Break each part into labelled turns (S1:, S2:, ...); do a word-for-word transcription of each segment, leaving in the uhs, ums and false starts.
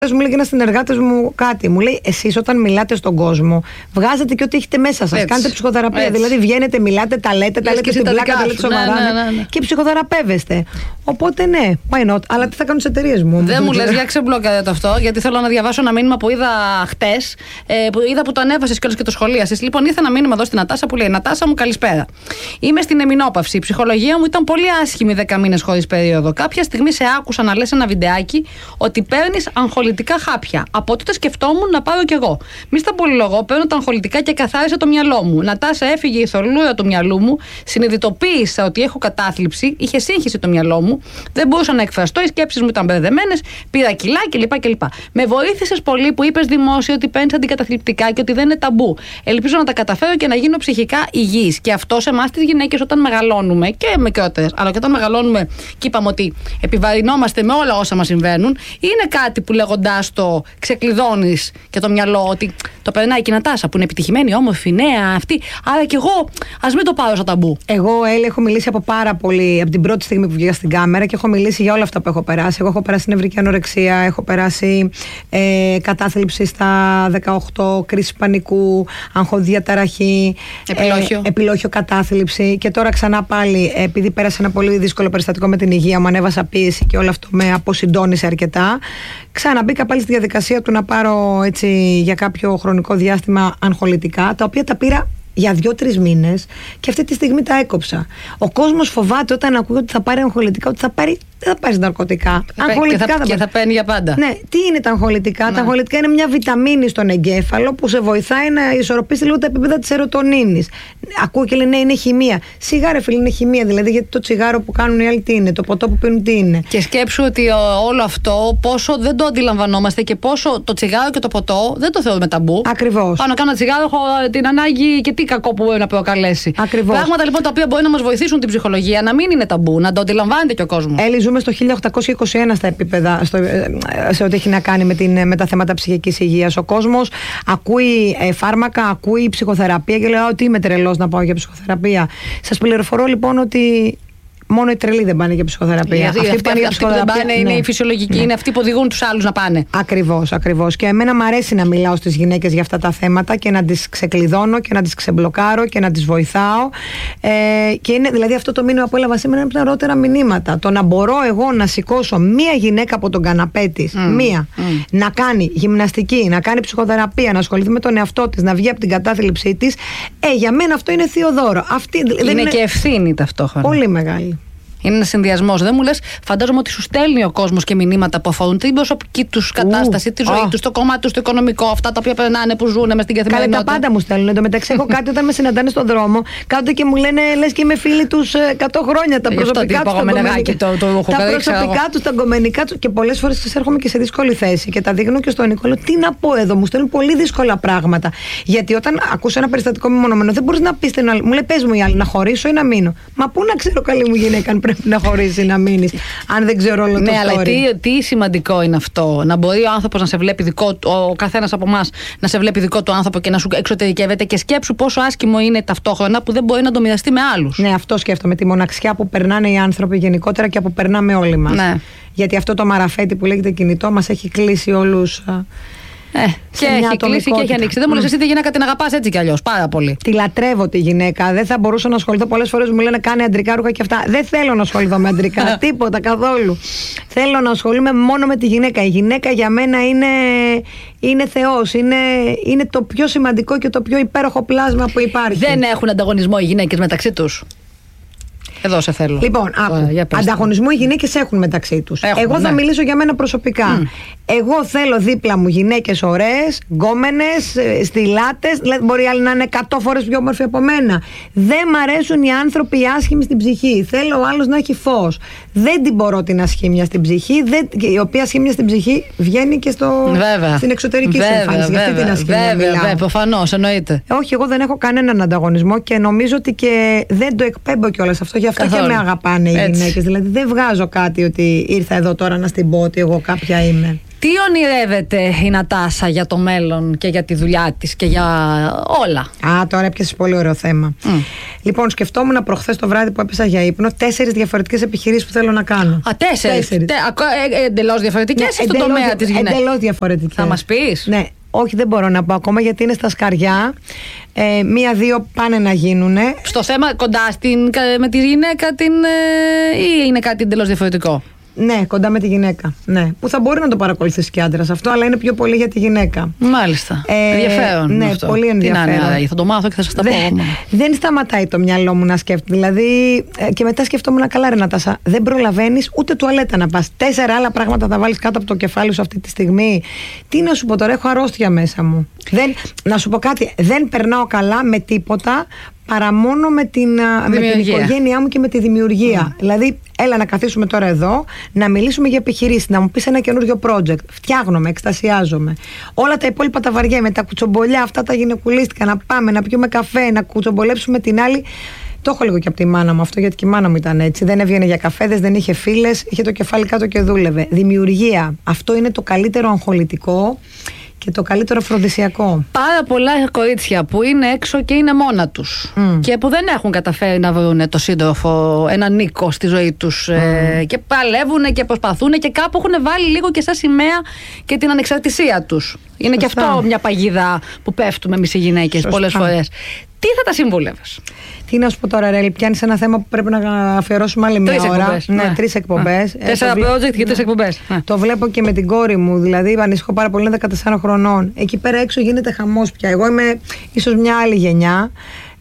S1: Μου λέει και ένα συνεργάτη μου κάτι. Μου λέει: εσείς όταν μιλάτε στον κόσμο, βγάζετε και ό,τι έχετε μέσα σας. Κάνετε ψυχοθεραπεία. Έτσι. Δηλαδή, βγαίνετε, μιλάτε, τα λέτε, τα λέτε στην πλάκα, τα λέτε σοβαρά. Ναι, ναι, ναι, ναι. Και ψυχοθεραπεύεστε. Οπότε ναι, why not. Αλλά τι θα κάνουν τις εταιρείες μου.
S2: Δεν μου λες, για ξεμπλόκαρε το αυτό, γιατί θέλω να διαβάσω ένα μήνυμα που είδα χτες. Ε, που είδα που το ανέβασες κιόλας και το σχολίασες. Λοιπόν, ήρθε ένα μήνυμα εδώ στην Νατάσα που λέει: Νατάσα μου, καλησπέρα. Είμαι στην εμεινόπαυση. Η ψυχολογία μου ήταν πολύ άσχημη δέκα μήνες χωρίς περίοδο. Κάποια στιγμή σε άκουσα να λες ένα βιντεάκι ότι παίρνεις αγχολητικά χάπια. Από τότε σκεφτόμουν να πάρω κι εγώ. Μη στα πολυλογώ, παίρνω τα αγχολητικά και καθάρισε το μυαλό μου. Νατάσα, έφυγε η θολούρα του μυαλού μου. Συνειδητοποίησα ότι έχω κατάθλιψη. Είχε σύγχυση το μυαλό μου. Δεν μπορούσα να εκφραστώ. Οι σκέψεις μου ήταν μπερδεμένες. Πήρα κιλά κλπ. κλπ. Με βοήθησες πολύ που είπες δημόσια ότι παίρνεις αντικαταθλιπτικά και ότι δεν είναι ταμπού. Ελπίζω να τα καταφέρω και να γίνω ψυχικά υγιής. Και αυτό σε εμάς τις γυναίκες όταν μεγαλώνουμε και μικρότερες, αλλά και όταν μεγαλώνουμε και είπαμε ότι επιβαρυνόμαστε με όλα όσα μας συμβαίνουν, είναι κάτι που λέγοντάς το ξεκλειδώνεις και το μυαλό ότι το περνάει και η Νατάσα που είναι επιτυχημένη, όμορφη, νέα αυτή. Άρα κι εγώ ας μην το πάρω σαν ταμπού.
S1: Εγώ, Έλλη, έχω μιλήσει από πάρα πολύ, από την πρώτη στιγμή που βγήκα στην κάμερα και έχω μιλήσει για όλα αυτά που έχω περάσει. Εγώ έχω περάσει νευρική ανορεξία, έχω περάσει ε, κατάθλιψη στα δεκαοκτώ, κρίση πανικού, αγχοδιαταραχή,
S2: επιλόχιο.
S1: Ε, επιλόχιο κατάθλιψη. Και τώρα ξανά πάλι, επειδή πέρασε ένα πολύ δύσκολο περιστατικό με την υγεία μου, ανέβασα πίεση και όλο αυτό με αποσυντώνησε αρκετά. Ξαναμπήκα πάλι στη διαδικασία του να πάρω έτσι για κάποιο χρονικό διάστημα αγχολητικά, τα οποία τα πήρα για δύο-τρεις μήνες και αυτή τη στιγμή τα έκοψα. Ο κόσμος φοβάται όταν ακούει ότι θα πάρει αγχολητικά, ότι θα πάρει. Δεν θα πάρει ναρκωτικά.
S2: Αγχολητικά και θα, θα, και θα παίρνει για πάντα.
S1: Ναι, τι είναι τα αγχολητικά? Ναι. Τα αγχολητικά είναι μια βιταμίνη στον εγκέφαλο που σε βοηθάει να ισορροπήσει λίγο τα επίπεδα της σερωτονίνης. Ακούω και λένε ναι, είναι χημεία. Σιγά, ρε φίλε, είναι χημεία. Δηλαδή, γιατί το τσιγάρο που κάνουν οι άλλοι τι είναι, το ποτό που πίνουν τι είναι.
S2: Και σκέψου ότι όλο αυτό πόσο δεν το αντιλαμβανόμαστε και πόσο το τσιγάρο και το ποτό δεν το θεωρούμε ταμπού.
S1: Ακριβώς.
S2: Πάνω να κάνω τσιγάρο, έχω την ανάγκη και τι κακό που μπορεί να προκαλέσει.
S1: Ακριβώς.
S2: Πράγματα λοιπόν τα οποία μπορεί να μας βοηθήσουν την ψυχολογία να μην είναι ταμπού, να το αντιλαμβάνεται και ο κόσμος.
S1: Ζούμε στο χίλια οκτακόσια είκοσι ένα στα επίπεδα, στο, σε ό,τι έχει να κάνει με, την, με τα θέματα ψυχικής υγείας. Ο κόσμος ακούει ε, φάρμακα, ακούει ψυχοθεραπεία και λέει ότι είμαι τρελός να πάω για ψυχοθεραπεία. Σας πληροφορώ λοιπόν ότι μόνο οι τρελοί δεν πάνε για ψυχοθεραπεία.
S2: Γιατί αυτοί, αυτοί, αυτοί, αυτοί που δεν πάνε είναι ναι. οι φυσιολογικοί, ναι. είναι αυτοί που οδηγούν τους άλλους να πάνε.
S1: Ακριβώς, ακριβώς. Και εμένα μου αρέσει να μιλάω στις γυναίκες για αυτά τα θέματα και να τις ξεκλειδώνω και να τις ξεμπλοκάρω και να τις βοηθάω. Ε, και είναι δηλαδή αυτό το μήνυμα που έλαβα σήμερα είναι από τα ωραιότερα μηνύματα. Το να μπορώ εγώ να σηκώσω μία γυναίκα από τον καναπέ της, mm. μία, mm. να κάνει γυμναστική, να κάνει ψυχοθεραπεία, να ασχοληθεί με τον εαυτό της, να βγει από την κατάθλιψή της, ε, για μένα αυτό είναι θείο δώρο. Αυτή,
S2: είναι, είναι και ευθύνη ταυτόχρονα.
S1: Πολύ μεγάλη.
S2: Είναι ένα συνδυασμός. Δεν μου λες, φαντάζομαι ότι σου στέλνει ο κόσμος και μηνύματα που αφορούν την προσωπική τους κατάσταση, Ου, τη ζωή oh. τους, το κομμάτι τους, το οικονομικό, αυτά τα οποία περνάνε, που ζουν μες στην καθημερινότητα.
S1: Καλά, τα πάντα μου στέλνουν. Εν τω μεταξύ, έχω κάτι όταν με συναντάνε στον δρόμο, κάτω και μου λένε λες και είμαι φίλοι τους εκατό χρόνια. Τα προσωπικά τους, τα προσωπικά τους, τα κομμενικά τους. Και πολλές φορές ξεσέρχομαι και σε δύσκολη θέση και τα δείχνω και στον Νικόλο. Τι να πω εδώ, μου στέλνουν πολύ δύσκολα πράγματα. Γιατί όταν ακούσω ένα περιστατικό μεμονωμένο, δεν μπορείς να πει στην άλλη. Μου λέει πες μου η άλλη να χωρίσω ή να μείνω. Μα πού να ξέρω, καλή μου γυναίκα, πρέπει να χωρίσει, να μείνεις, αν δεν ξέρω όλο το
S2: ναι,
S1: story.
S2: Αλλά τι, τι σημαντικό είναι αυτό, να μπορεί ο άνθρωπος να σε βλέπει δικό του, ο καθένας από εμάς να σε βλέπει δικό του άνθρωπο και να σου εξωτερικεύεται, και σκέψου πόσο άσχημο είναι ταυτόχρονα που δεν μπορεί να το μοιραστεί με άλλους.
S1: Ναι, αυτό σκέφτομαι, τη μοναξιά που περνάνε οι άνθρωποι γενικότερα και που περνάμε όλοι μας. Ναι. Γιατί αυτό το μαραφέτη που λέγεται κινητό μας έχει κλείσει όλους.
S2: Ε, και έχει κλείσει και έχει ανοίξει. Δεν μου λες εσύ τη γυναίκα την αγαπάς έτσι κι αλλιώς πάρα πολύ.
S1: Τη λατρεύω τη γυναίκα. Δεν θα μπορούσα να ασχοληθώ. Πολλές φορές μου λένε κάνει αντρικά ρούχα και αυτά. Δεν θέλω να ασχοληθώ με αντρικά. Τίποτα καθόλου. Θέλω να ασχολούμαι μόνο με τη γυναίκα. Η γυναίκα για μένα είναι, είναι Θεός. Είναι, είναι το πιο σημαντικό και το πιο υπέροχο πλάσμα που υπάρχει.
S2: Δεν έχουν ανταγωνισμό οι γυναίκες μεταξύ τους. Εδώ σε θέλω.
S1: Λοιπόν, άκου. Ανταγωνισμό οι γυναίκες έχουν μεταξύ τους. Έχουμε, Εγώ θα ναι. μιλήσω για μένα προσωπικά. Mm. Εγώ θέλω δίπλα μου γυναίκες ωραίες, γκόμενες, στιλάτες. Δηλαδή, μπορεί άλλοι να είναι εκατό φορές πιο όμορφοι από μένα. Δεν μ' αρέσουν οι άνθρωποι οι άσχημοι στην ψυχή. Θέλω ο άλλος να έχει φως. Δεν την μπορώ την ασχήμια στην ψυχή. Δεν, η οποία ασχήμια στην ψυχή βγαίνει και στο, στην εξωτερική
S2: βέβαια,
S1: σου εμφάνιση. Για αυτή την ασχήμια.
S2: Βέβαια, βέβαια, προφανώς, εννοείται.
S1: Όχι, εγώ δεν έχω κανέναν ανταγωνισμό και νομίζω ότι και δεν το εκπέμπω κιόλας αυτό. Γι' αυτό καθόλου. Και με αγαπάνε οι γυναίκες. Δηλαδή δεν βγάζω κάτι ότι ήρθα εδώ τώρα να στην πω ότι εγώ κάποια είμαι.
S2: Τι ονειρεύεται η Νατάσα για το μέλλον και για τη δουλειά της και για όλα?
S1: Α, τώρα έπιασες πολύ ωραίο θέμα. Mm. Λοιπόν, σκεφτόμουν προχθές το βράδυ που έπεσα για ύπνο τέσσερις διαφορετικές επιχειρήσεις που θέλω να κάνω.
S2: Α, τέσσερις. τέσσερις. Τε, ε, εντελώς διαφορετικές ναι, ή στον τομέα της γυναίκας?
S1: Εντελώς διαφορετικές.
S2: Θα μας πεις?
S1: Ναι. Όχι, δεν μπορώ να πω ακόμα γιατί είναι στα σκαριά. Ε, Μία-δύο πάνε να γίνουνε.
S2: Στο θέμα κοντά στην, με τη γυναίκα την, ε, ή είναι κάτι εντελώς διαφορετικό?
S1: Ναι, κοντά με τη γυναίκα. Ναι. Που θα μπορεί να το παρακολουθήσει και άντρας αυτό, αλλά είναι πιο πολύ για τη γυναίκα.
S2: Μάλιστα. Ε, ενδιαφέρον.
S1: Ναι,
S2: αυτό.
S1: πολύ ενδιαφέρον.
S2: Τι να είναι, θα το μάθω και θα σας τα πω.
S1: Δεν, δεν σταματάει το μυαλό μου να σκέφτεται. Δηλαδή, ε, και μετά σκεφτόμουν καλά, ρε Νατάσα, δεν προλαβαίνεις ούτε τουαλέτα να πας. Τέσσερα άλλα πράγματα θα βάλεις κάτω από το κεφάλι σου αυτή τη στιγμή. Τι να σου πω τώρα, έχω αρρώστια μέσα μου. Δεν, να σου πω κάτι, δεν περνάω καλά με τίποτα παρά μόνο με την, με την οικογένειά μου και με τη δημιουργία. Mm. Δηλαδή, έλα να καθίσουμε τώρα εδώ, να μιλήσουμε για επιχειρήσεις, να μου πεις ένα καινούριο project. Φτιάχνομαι, εκστασιάζομαι. Όλα τα υπόλοιπα τα βαριά, με τα κουτσομπολιά, αυτά τα γυναικουλίστικα, να πάμε, να πιούμε καφέ, να κουτσομπολέψουμε την άλλη. Το έχω λίγο και από τη μάνα μου αυτό, γιατί και η μάνα μου ήταν έτσι. Δεν έβγαινε για καφέδες, δεν είχε φίλες, είχε το κεφάλι κάτω και δούλευε. Δημιουργία. Αυτό είναι το καλύτερο αγχολητικό και το καλύτερο αφροδισιακό.
S2: Πάρα πολλά κορίτσια που είναι έξω και είναι μόνα τους mm. και που δεν έχουν καταφέρει να βρουν το σύντροφο, έναν Νίκο στη ζωή τους mm. ε, και παλεύουν και προσπαθούν και κάπου έχουν βάλει λίγο και σαν σημαία και την ανεξαρτησία τους. Είναι και αυτό μια παγίδα που πέφτουμε εμείς οι γυναίκες πολλές φορές. Τι θα τα συμβούλευες?
S1: Τι να σου πω τώρα, Ρέλη, πιάνεις ένα θέμα που πρέπει να αφιερώσουμε άλλη μια ώρα.
S2: Εκπομπές,
S1: ναι, ναι, τρεις εκπομπές.
S2: Τέσσερα project και τρεις εκπομπές.
S1: Το βλέπω και με την κόρη μου, δηλαδή ανησυχώ πάρα πολύ, είναι δεκατεσσάρων χρονών. Εκεί πέρα έξω γίνεται χαμός πια. Εγώ είμαι ίσως μια άλλη γενιά.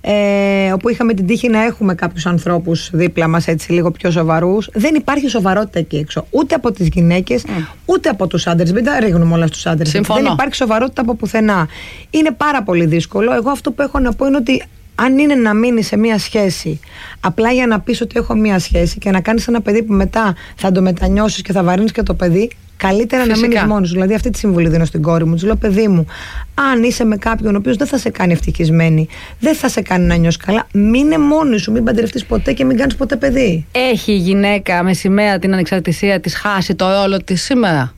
S1: Ε, όπου είχαμε την τύχη να έχουμε κάποιους ανθρώπους δίπλα μας έτσι λίγο πιο σοβαρούς. Δεν υπάρχει σοβαρότητα εκεί έξω, ούτε από τις γυναίκες mm. ούτε από τους άντρες. Μην τα ρίχνουμε όλα στους άντρες.
S2: Συμφωνώ.
S1: Δεν υπάρχει σοβαρότητα από πουθενά. Είναι πάρα πολύ δύσκολο. Εγώ αυτό που έχω να πω είναι ότι αν είναι να μείνει σε μία σχέση απλά για να πεις ότι έχω μία σχέση και να κάνεις ένα παιδί που μετά θα το μετανιώσεις και θα βαρύνεις και το παιδί, καλύτερα Φυσικά. να μείνεις μόνος σου. Δηλαδή, αυτή τη συμβουλή δίνω στην κόρη μου. Της λέω, παιδί μου, αν είσαι με κάποιον ο οποίος δεν θα σε κάνει ευτυχισμένη, δεν θα σε κάνει να νιώσεις καλά, μείνε μόνη σου, μην παντρευτείς ποτέ και μην κάνεις ποτέ παιδί.
S2: Έχει η γυναίκα με σημαία την ανεξαρτησία της χάσει το ρόλο της σήμερα?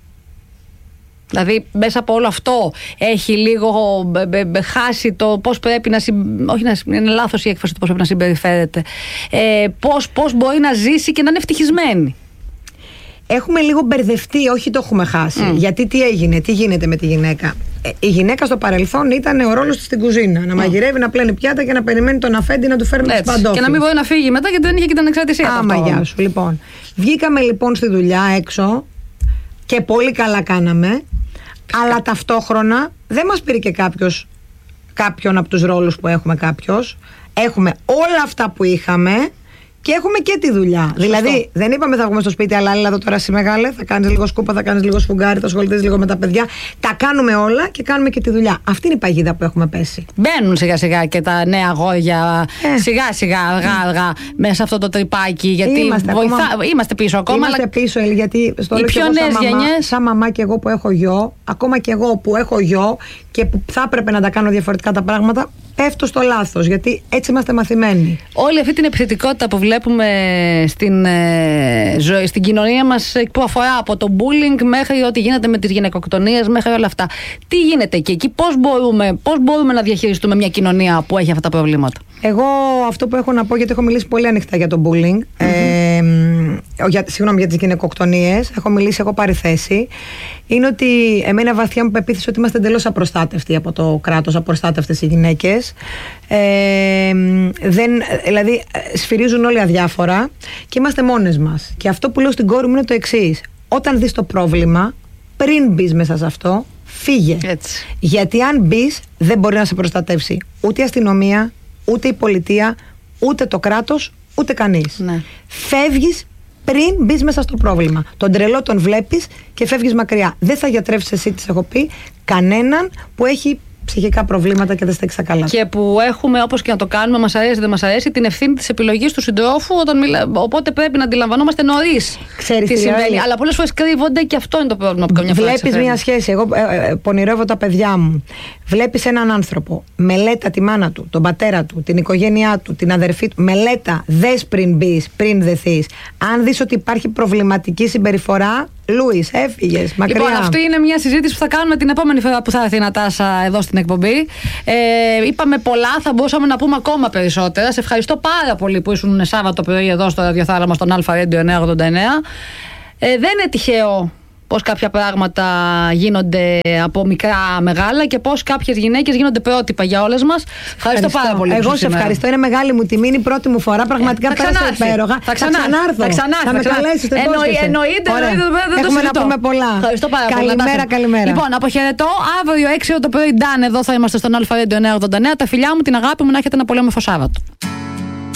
S2: Δηλαδή, μέσα από όλο αυτό έχει λίγο μπε, μπε, χάσει το πώς πρέπει να συμπεριφέρεται. Όχι, να, είναι λάθος η έκφραση του πώς πρέπει να συμπεριφέρεται. Ε, πώς, πώς μπορεί να ζήσει και να είναι ευτυχισμένη.
S1: Έχουμε λίγο μπερδευτεί, όχι το έχουμε χάσει. Mm. Γιατί τι έγινε, τι γίνεται με τη γυναίκα. Ε, η γυναίκα στο παρελθόν ήταν ο ρόλος της στην κουζίνα. Να mm. μαγειρεύει, να πλένει πιάτα και να περιμένει τον αφέντη να του φέρνει τις παντόφλες.
S2: Και να μην μπορεί να φύγει μετά γιατί δεν είχε και την ανεξαρτησία.
S1: Άμα, γεια σου. Λοιπόν, βγήκαμε λοιπόν στη δουλειά έξω και πολύ καλά κάναμε. Αλλά ταυτόχρονα δεν μας πήρε και κάποιος, κάποιον από τους ρόλους που έχουμε κάποιος. Έχουμε όλα αυτά που είχαμε και έχουμε και τη δουλειά. Σωστό. Δηλαδή, δεν είπαμε θα βγούμε στο σπίτι, αλλά έλα εδώ τώρα εσύ μεγάλε, θα κάνεις λίγο σκούπα, θα κάνεις λίγο σφουγγάρι, θα ασχοληθείς λίγο με τα παιδιά. Τα κάνουμε όλα και κάνουμε και τη δουλειά. Αυτή είναι η παγίδα που έχουμε πέσει.
S2: Μπαίνουν σιγά σιγά και τα νέα αγόρια, ε. σιγά σιγά, αργά αργά, μέσα σε αυτό το τρυπάκι. Γιατί
S1: είμαστε,
S2: βοηθά...
S1: ακόμα...
S2: είμαστε πίσω ακόμα.
S1: Είμαστε αλλά... πίσω, γιατί στο λέω και εγώ σαν μαμά, σαν μαμά και εγώ που έχω γιο, ακόμα και εγώ που έχω γιο και που θα έπρεπε να τα κάνω διαφορετικά τα πράγματα, πέφτω στο λάθος, γιατί έτσι είμαστε μαθημένοι.
S2: Όλη αυτή την επιθετικότητα που βλέπουμε στην, ε, ζωή, στην κοινωνία μας, που αφορά από το bullying μέχρι ό,τι γίνεται με τις γυναικοκτονίες, μέχρι όλα αυτά. Τι γίνεται και εκεί, πώς μπορούμε, πώς μπορούμε να διαχειριστούμε μια κοινωνία που έχει αυτά τα προβλήματα?
S1: Εγώ αυτό που έχω να πω, γιατί έχω μιλήσει πολύ ανοιχτά για το bullying, mm-hmm. ε, για, συγγνώμη, για τις γυναικοκτονίες, έχω μιλήσει, έχω πάρει θέση, είναι ότι εμένα βαθιά μου πεποίθηση ότι είμαστε εντελώς απροστάτευτοι από το κράτος, απροστάτευτες οι γυναίκες. Ε, δεν, δηλαδή σφυρίζουν όλοι αδιάφορα και είμαστε μόνες μας. Και αυτό που λέω στην κόρη μου είναι το εξής: όταν δεις το πρόβλημα, πριν μπεις μέσα σε αυτό, φύγε. Έτσι. Γιατί αν μπεις, δεν μπορεί να σε προστατεύσει ούτε η αστυνομία, ούτε η πολιτεία, ούτε το κράτος, ούτε κανείς. Ναι. Φεύγεις πριν μπεις μέσα στο πρόβλημα. Τον τρελό τον βλέπεις και φεύγεις μακριά. Δεν θα γιατρεύσεις εσύ, της έχω πει, κανέναν που έχει ψυχικά προβλήματα και δεν στέκει στα καλά.
S2: Και που έχουμε, όπως και να το κάνουμε, μας αρέσει, δεν μας αρέσει, την ευθύνη της επιλογής του συντρόφου, όταν μιλά... οπότε πρέπει να αντιλαμβανόμαστε νωρίς τι συμβαίνει. Αλλά πολλές φορές κρύβονται και αυτό είναι το πρόβλημα που καμιά φορά.
S1: Βλέπεις μια σχέση. Εγώ ε, ε, πονηρεύω τα παιδιά μου. Βλέπεις έναν άνθρωπο, μελέτα τη μάνα του, τον πατέρα του, την οικογένειά του, την αδερφή του. Μελέτα, δες πριν μπεις, πριν δεθείς. Αν δεις ότι υπάρχει προβληματική συμπεριφορά, Λούις, έφυγες μακριά.
S2: Λοιπόν, αυτή είναι μια συζήτηση που θα κάνουμε την επόμενη φορά που θα έρθει η Νατάσα εδώ στην εκπομπή. Ε, είπαμε πολλά, θα μπορούσαμε να πούμε ακόμα περισσότερα. Σε ευχαριστώ πάρα πολύ που ήσουν Σάββατο πρωί εδώ στο ραδιοθάλαμο στον Αλφα Radio εννιακόσια ογδόντα εννέα. Ε, δεν είναι τυχαίο πώς κάποια πράγματα γίνονται από μικρά μεγάλα και πώς κάποιες γυναίκες γίνονται πρότυπα για όλες μας. Ευχαριστώ, ευχαριστώ πάρα πολύ.
S1: Εγώ σε ευχαριστώ. Είναι μεγάλη μου τιμή. Είναι η πρώτη μου φορά. Πραγματικά ε, πέρασα υπέροχα.
S2: Θα ξανάρθω. Θα ξανάρθω.
S1: Θα με καλέσεις.
S2: Εννοείται. Εννοείται.
S1: Έχουμε να πούμε πολλά.
S2: Ευχαριστώ πάρα πολύ.
S1: Καλημέρα, καλημέρα.
S2: Λοιπόν, αποχαιρετώ. Αύριο έξι το πρωί, Ντάν, εδώ θα είμαστε στον Αλφα Radio εννιακόσια ογδόντα εννέα. Τα φιλιά μου, την αγάπη μου, να έχετε ένα πολύ όμορφο Σάββατο.